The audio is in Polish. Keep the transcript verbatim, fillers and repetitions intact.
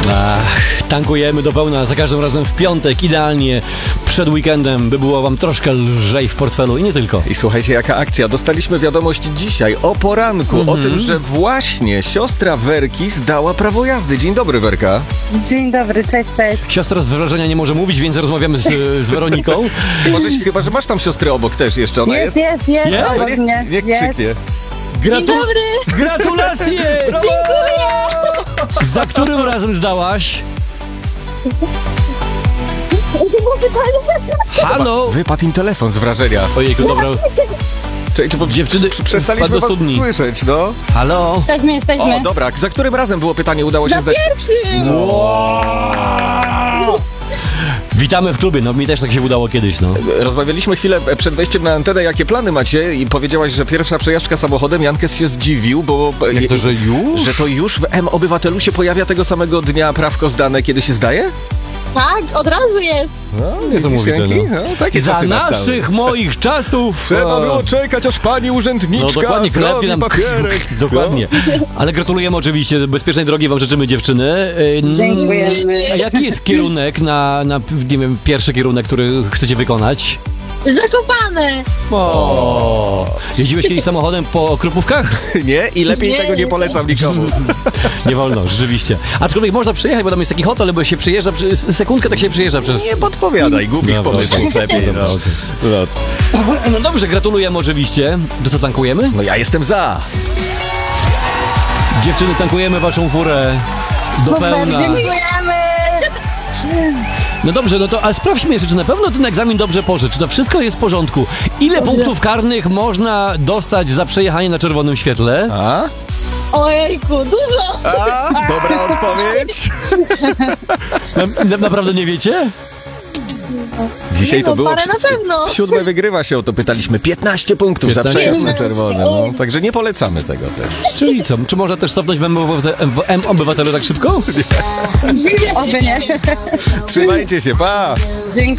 Ach, tankujemy do pełna za każdym razem w piątek, idealnie przed weekendem, by było wam troszkę lżej w portfelu i nie tylko. I słuchajcie, jaka akcja. Dostaliśmy wiadomość dzisiaj o poranku mm-hmm. o tym, że właśnie siostra Werki zdała prawo jazdy. Dzień dobry, Werka. Dzień dobry, cześć, cześć. Siostra z wrażenia nie może mówić, więc rozmawiamy z, z Weroniką. Możesz, chyba, że masz tam siostrę obok też jeszcze. Ona jest, jest, jest, jest, Jest? obok Niech, mnie. niech Jest. krzyknie. Gratu- Dzień dobry! Gratulacje! Dziękuję! Za którym razem zdałaś? Halo? Wypadł im telefon z wrażenia. Ojejku, dobra. Czekajcie, bo Dziewczyny, prze- przestaliśmy wpadł do was studni. słyszeć, no. Halo? Jesteśmy, jesteśmy. O, dobra. Za którym razem było pytanie, udało się Za zdać? pierwszym! Witamy w klubie, no mi też tak się udało kiedyś, no. Rozmawialiśmy chwilę przed wejściem na antenę, jakie plany macie i powiedziałaś, że pierwsza przejażdżka samochodem. Jankes się zdziwił, bo... Jak to, że już? Że to już w M-Obywatelu się pojawia tego samego dnia prawko zdane, kiedy się zdaje? Tak, od razu jest. No, Niesamowite, widzisz, Janki? no. No, takie Za czasy nastały. naszych, moich czasów... Trzeba e, było czekać, aż pani urzędniczka No dokładnie, zrobi klepie nam papierek. Dokładnie. Ale gratulujemy oczywiście, bezpiecznej drogi wam życzymy, dziewczyny. E, Dziękujemy. A jaki jest kierunek na, na, nie wiem, pierwszy kierunek, który chcecie wykonać? Zakopane. O. Jeździłeś kiedyś samochodem po Krupówkach? Nie? I lepiej Nie, tego nie nie. polecam nikomu. Nie wolno, rzeczywiście. Aczkolwiek można przejechać, bo tam jest taki hotel, bo się przyjeżdża, przez sekundkę tak się przyjeżdża przez... Nie podpowiadaj głupich Dobra, pomysłów lepiej. dobra, No. okej. No. No dobrze, gratulujemy oczywiście. To co, tankujemy? no ja jestem za. Dziewczyny, tankujemy waszą furę do Super, pełna. dziękujemy. No dobrze, no to ale sprawdźmy jeszcze, czy na pewno ten egzamin dobrze poszedł, czy to wszystko jest w porządku. Ile punktów karnych można dostać za przejechanie na czerwonym świetle? A? Ojejku, dużo. A? Dobra odpowiedź. Na, na, naprawdę nie wiecie? Dzisiaj Nie to no, było... parę przy- na pewno. Siódme wygrywa się, o to pytaliśmy. piętnaście punktów za piętnaście. przejazd na czerwone. No. O. Także nie polecamy tego też. Czyli co, czy można też cofnąć w M-Obywatelu, w M-Obywatelu tak szybko? Oby nie. Trzymajcie się, pa! Dziękuję.